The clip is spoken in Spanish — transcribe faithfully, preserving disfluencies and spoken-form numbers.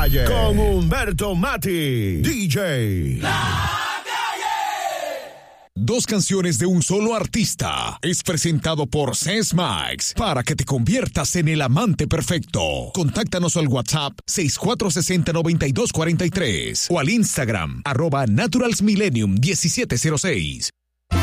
calle con Humberto Mati, D J. La Dos canciones de un solo artista es presentado por Sesmax para que te conviertas en el amante perfecto. Contáctanos al WhatsApp seis cuatro seis cero, nueve dos cuatro tres o al Instagram arroba naturalsmillenium diecisiete cero seis.